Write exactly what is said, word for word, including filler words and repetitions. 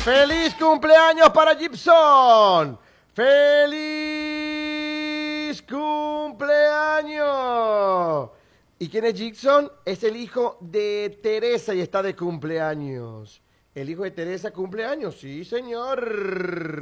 ¡Feliz cumpleaños para Gibson! ¡Feliz cumpleaños! ¿Y quién es Gibson? Es el hijo de Teresa y está de cumpleaños. ¿El hijo de Teresa cumpleaños? Sí, señor.